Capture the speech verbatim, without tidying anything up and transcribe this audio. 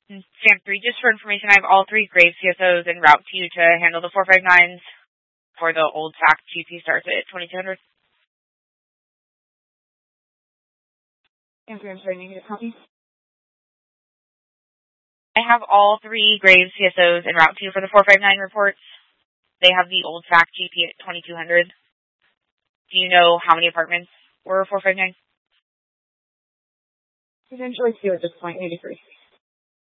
Stamp three, just for information, I have all three Graves C S Os en route to you to handle the four five nines for the old fact G P starts at twenty-two hundred. Stamp three, I'm sorry, negative copy. I have all three Graves C S Os en route to you for the four five nine reports. They have the old fact G P at twenty-two hundred. Do you know how many apartments were four five nine? Potentially two at this point, maybe three.